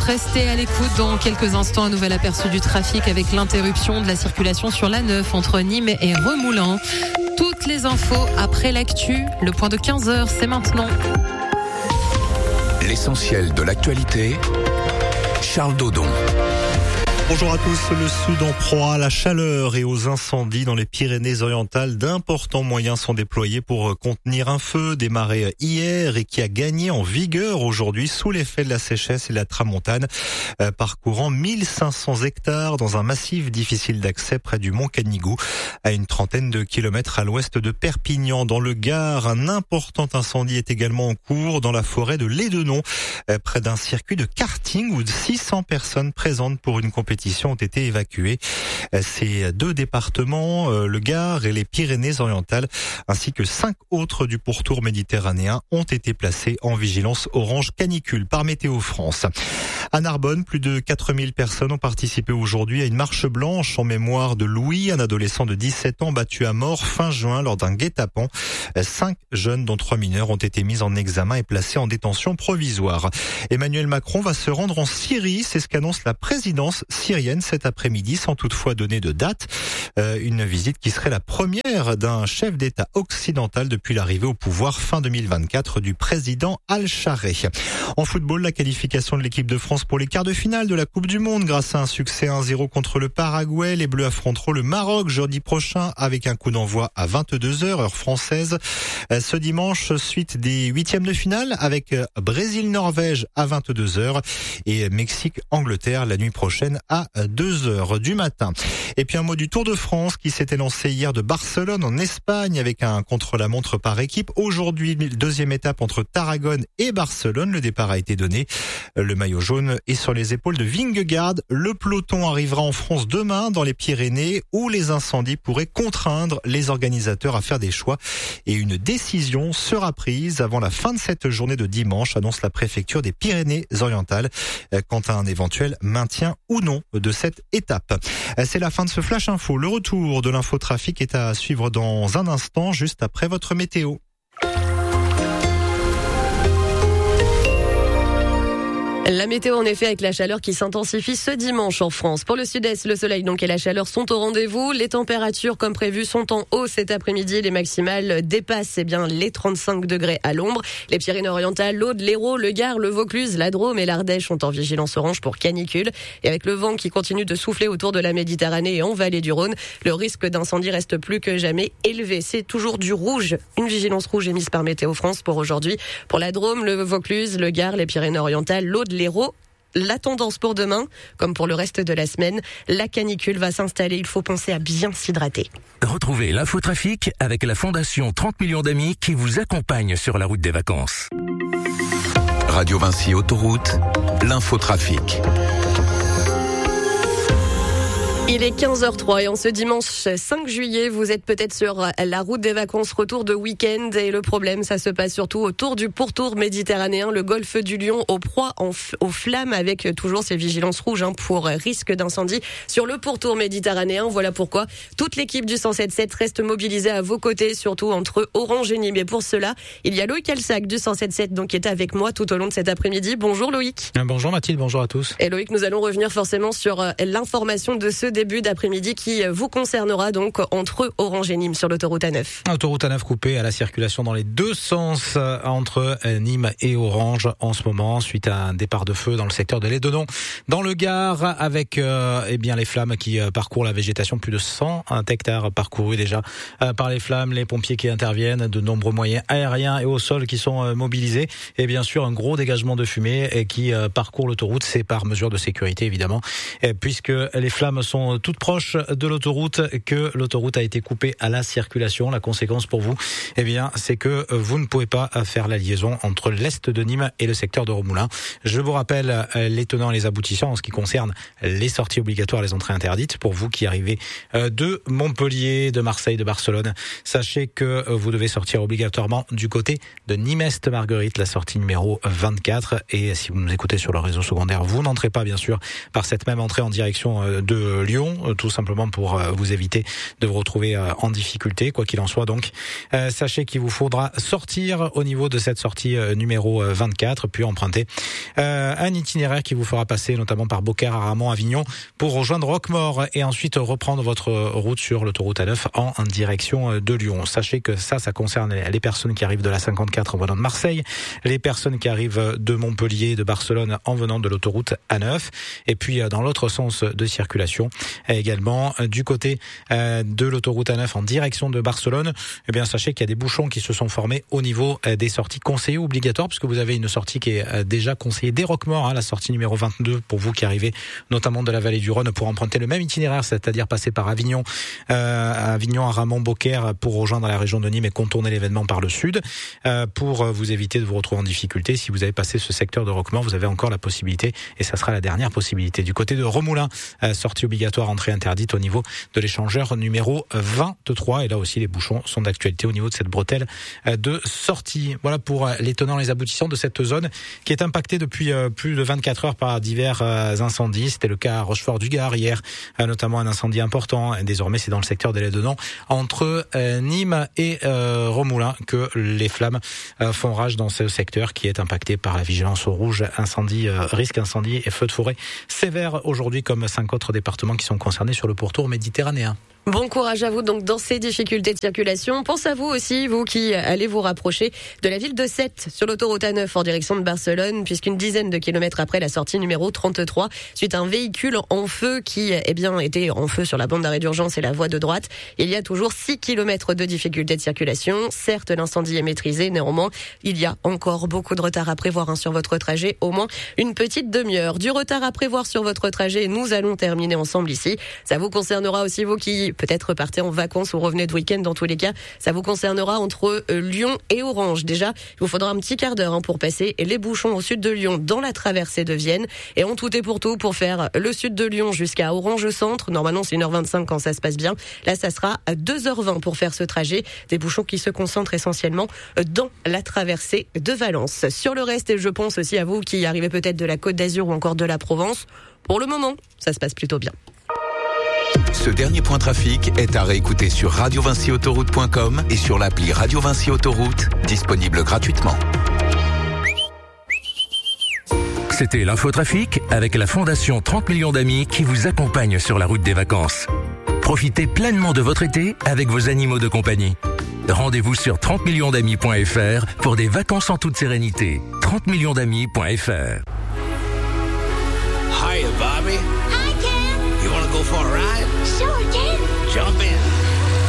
restez à l'écoute. Dans quelques instants, un nouvel aperçu du trafic avec l'interruption de la circulation sur l'A9 entre Nîmes et Remoulins. Toutes les infos après l'actu. Le point de 15h, c'est maintenant. L'essentiel de l'actualité, Charles Dodon. Bonjour à tous. Le Sud en proie à la chaleur et aux incendies dans les Pyrénées-Orientales. D'importants moyens sont déployés pour contenir un feu démarré hier et qui a gagné en vigueur aujourd'hui sous l'effet de la sécheresse et de la tramontane, parcourant 1500 hectares dans un massif difficile d'accès près du Mont Canigou, à une trentaine de kilomètres à l'ouest de Perpignan. Dans le Gard, un important incendie est également en cours dans la forêt de Lédenon, près d'un circuit de karting où 600 personnes présentes pour une compétition ont été évacuées. Ces deux départements, le Gard et les Pyrénées-Orientales, ainsi que 5 autres du pourtour méditerranéen, ont été placés en vigilance orange canicule par Météo France. À Narbonne, plus de 4000 personnes ont participé aujourd'hui à une marche blanche en mémoire de Louis, un adolescent de 17 ans battu à mort fin juin lors d'un guet-apens. 5 jeunes, dont 3 mineurs, ont été mis en examen et placés en détention provisoire. Emmanuel Macron va se rendre en Syrie, c'est ce qu'annonce la présidence syrienne cet après-midi, sans toutefois donner de date. Une visite qui serait la première d'un chef d'État occidental depuis l'arrivée au pouvoir fin 2024 du président Al-Charré. En football, la qualification de l'équipe de France pour les quarts de finale de la Coupe du Monde grâce à un succès 1-0 contre le Paraguay. Les Bleus affronteront le Maroc jeudi prochain avec un coup d'envoi à 22h heure française. Ce dimanche, suite des huitièmes de finale avec Brésil-Norvège à 22h et Mexique-Angleterre la nuit prochaine à 2h du matin. Et puis un mot du Tour de France qui s'était lancé hier de Barcelone en Espagne avec un contre-la-montre par équipe. Aujourd'hui, deuxième étape entre Tarragone et Barcelone. Le départ a été donné. Le maillot jaune est sur les épaules de Vingegaard. Le peloton arrivera en France demain dans les Pyrénées où les incendies pourraient contraindre les organisateurs à faire des choix. Et une décision sera prise avant la fin de cette journée de dimanche, annonce la préfecture des Pyrénées-Orientales, quant à un éventuel maintien ou non de cette étape. C'est la fin de ce Flash Info. Le retour de l'infotrafic est à suivre dans un instant, juste après votre météo. La météo, en effet, avec la chaleur qui s'intensifie ce dimanche en France. Pour le sud-est, le soleil donc et la chaleur sont au rendez-vous. Les températures, comme prévu, sont en hausse cet après-midi. Les maximales dépassent les 35 degrés à l'ombre. Les Pyrénées-Orientales, l'Aude, l'Hérault, le Gard, le Vaucluse, la Drôme et l'Ardèche sont en vigilance orange pour canicule. Et avec le vent qui continue de souffler autour de la Méditerranée et en vallée du Rhône, le risque d'incendie reste plus que jamais élevé. C'est toujours du rouge. Une vigilance rouge émise par Météo France pour aujourd'hui. Pour la Drôme, le Vaucluse, le Gard, les Pyrénées-Orientales, l'Aude, l'Hérault. La tendance pour demain, comme pour le reste de la semaine, la canicule va s'installer. Il faut penser à bien s'hydrater. Retrouvez l'infotrafic avec la Fondation 30 millions d'amis qui vous accompagne sur la route des vacances. Radio Vinci Autoroute, l'infotrafic. Il est 15h03 et en ce dimanche 5 juillet, vous êtes peut-être sur la route des vacances, retour de week-end. Et le problème, ça se passe surtout autour du pourtour méditerranéen, le golfe du Lion, aux proies aux flammes, avec toujours ces vigilances rouges pour risque d'incendie sur le pourtour méditerranéen. Voilà pourquoi toute l'équipe du 107.7 reste mobilisée à vos côtés, surtout entre Orange et Nîmes. Et pour cela, il y a Loïc Alsac du 107.7 donc, qui est avec moi tout au long de cet après-midi. Bonjour Loïc. Bonjour Mathilde, bonjour à tous. Et Loïc, nous allons revenir forcément sur l'information de ce début d'après-midi qui vous concernera donc entre Orange et Nîmes sur l'autoroute A9. Autoroute A9 coupée à la circulation dans les deux sens entre Nîmes et Orange en ce moment suite à un départ de feu dans le secteur de Lédenon dans le Gard avec les flammes qui parcourent la végétation, plus de 100 hectares parcourus déjà par les flammes, les pompiers qui interviennent, de nombreux moyens aériens et au sol qui sont mobilisés et bien sûr un gros dégagement de fumée qui parcourt l'autoroute. C'est par mesure de sécurité évidemment puisque les flammes sont toutes proches de l'autoroute que l'autoroute a été coupée à la circulation. La conséquence pour vous, c'est que vous ne pouvez pas faire la liaison entre l'est de Nîmes et le secteur de Remoulins. Je vous rappelle les tenants et les aboutissants en ce qui concerne les sorties obligatoires, les entrées interdites. Pour vous qui arrivez de Montpellier, de Marseille, de Barcelone, sachez que vous devez sortir obligatoirement du côté de Nîmes-Est-Marguerite, la sortie numéro 24. Et si vous nous écoutez sur le réseau secondaire, vous n'entrez pas bien sûr par cette même entrée en direction de Lyon Lyon, tout simplement pour vous éviter de vous retrouver en difficulté. Quoi qu'il en soit, donc, sachez qu'il vous faudra sortir au niveau de cette sortie numéro 24, puis emprunter un itinéraire qui vous fera passer notamment par Beaucaire, Aramon, Avignon pour rejoindre Roquemaure et ensuite reprendre votre route sur l'autoroute A9 en direction de Lyon. Sachez que ça concerne les personnes qui arrivent de la 54 en venant de Marseille, les personnes qui arrivent de Montpellier, de Barcelone en venant de l'autoroute A9 et puis dans l'autre sens de circulation également du côté de l'autoroute A9 en direction de Barcelone. Eh bien, sachez qu'il y a des bouchons qui se sont formés au niveau des sorties conseillées obligatoires puisque vous avez une sortie qui est déjà conseillée dès Roquemaure, la sortie numéro 22 pour vous qui arrivez notamment de la vallée du Rhône pour emprunter le même itinéraire, c'est-à-dire passer par Avignon, Aramon, Beaucaire pour rejoindre la région de Nîmes et contourner l'événement par le sud. Pour vous éviter de vous retrouver en difficulté, si vous avez passé ce secteur de Roquemaure, vous avez encore la possibilité et ça sera la dernière possibilité. Du côté de Remoulins, sortie obligatoire, entrée interdite au niveau de l'échangeur numéro 23 et là aussi les bouchons sont d'actualité au niveau de cette bretelle de sortie. Voilà pour les tenants, les aboutissants de cette zone qui est impactée depuis plus de 24 heures par divers incendies. C'était le cas à Rochefort-du-Gard hier, notamment un incendie important. Désormais, c'est dans le secteur des Laides-de-Nant, entre Nîmes et Remoulins, que les flammes font rage dans ce secteur qui est impacté par la vigilance au rouge, incendie, risque incendie et feux de forêt sévères aujourd'hui, comme 5 autres départements qui sont concernés sur le pourtour méditerranéen. Bon courage à vous donc dans ces difficultés de circulation. Pensez à vous aussi, vous qui allez vous rapprocher de la ville de Sète sur l'autoroute A9 en direction de Barcelone, puisqu'une dizaine de kilomètres après la sortie numéro 33, suite à un véhicule en feu qui était en feu sur la bande d'arrêt d'urgence et la voie de droite, il y a toujours 6 kilomètres de difficultés de circulation. Certes, l'incendie est maîtrisé, néanmoins, il y a encore beaucoup de retard à prévoir sur votre trajet, au moins une petite demi-heure. Du retard à prévoir sur votre trajet, nous allons terminer ensemble ici. Ça vous concernera aussi, vous qui peut-être partez en vacances ou revenez de week-end. Dans tous les cas, ça vous concernera entre Lyon et Orange. Déjà, il vous faudra un petit quart d'heure pour passer les bouchons au sud de Lyon dans la traversée de Vienne. Et en tout et pour tout, pour faire le sud de Lyon jusqu'à Orange Centre, normalement c'est 1h25 quand ça se passe bien. Là, ça sera à 2h20 pour faire ce trajet. Des bouchons qui se concentrent essentiellement dans la traversée de Valence. Sur le reste, je pense aussi à vous qui arrivez peut-être de la Côte d'Azur ou encore de la Provence. Pour le moment, ça se passe plutôt bien. Ce dernier point trafic est à réécouter sur radiovincyautoroute.com et sur l'appli Radio Vinci Autoroute, disponible gratuitement. C'était l'infotrafic avec la Fondation 30 millions d'amis qui vous accompagne sur la route des vacances. Profitez pleinement de votre été avec vos animaux de compagnie. Rendez-vous sur 30millionsdamis.fr pour des vacances en toute sérénité. 30millionsdamis.fr. Hiya, Bobby. Hi, Ken. You want to go for a ride? Sure, Ken. Jump in.